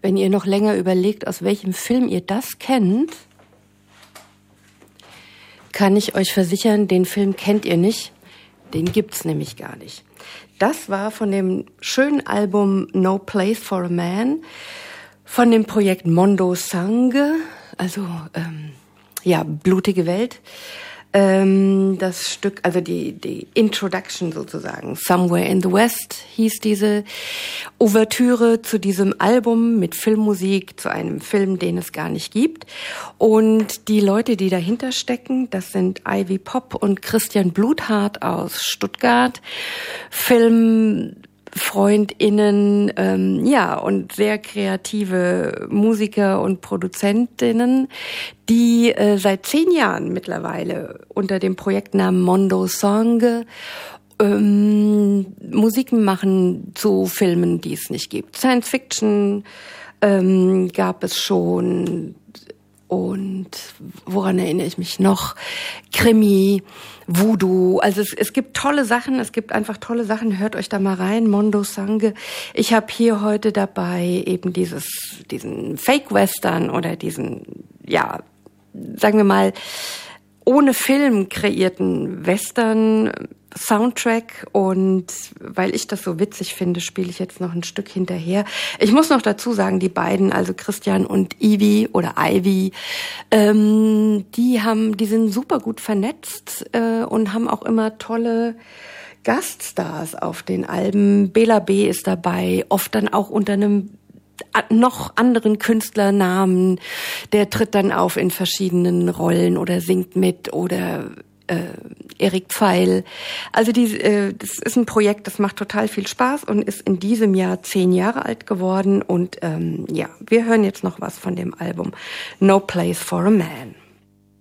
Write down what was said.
wenn ihr noch länger überlegt, aus welchem Film ihr das kennt, kann ich euch versichern, den Film kennt ihr nicht. Den gibt's nämlich gar nicht. Das war von dem schönen Album No Place for a Man, von dem Projekt Mondo Sangue, also blutige Welt. Das Stück, also die Introduction sozusagen, Somewhere in the West hieß diese Ouvertüre zu diesem Album mit Filmmusik, zu einem Film, den es gar nicht gibt. Und die Leute, die dahinter stecken, das sind Ivy Pop und Christian Bluthardt aus Stuttgart, FilmfreundInnen, und sehr kreative Musiker und Produzentinnen, die seit 10 Jahren mittlerweile unter dem Projektnamen Mondo Sangue Musiken machen zu Filmen, die es nicht gibt. Science Fiction gab es schon. Und woran erinnere ich mich noch? Krimi, Voodoo. Also es gibt tolle Sachen, es gibt einfach tolle Sachen. Hört euch da mal rein, Mondo Sangue. Ich habe hier heute dabei eben diesen Fake-Western oder diesen, sagen wir mal, ohne Film kreierten Western-Soundtrack. Und weil ich das so witzig finde, spiele ich jetzt noch ein Stück hinterher. Ich muss noch dazu sagen, die beiden, also Christian und Ivy, die sind super gut vernetzt und haben auch immer tolle Gaststars auf den Alben. Bela B. ist dabei, oft dann auch unter einem noch anderen Künstlernamen. Der tritt dann auf in verschiedenen Rollen oder singt mit oder Erik Pfeil. Also das ist ein Projekt, das macht total viel Spaß und ist in diesem Jahr 10 Jahre alt geworden. Und wir hören jetzt noch was von dem Album No Place for a Man.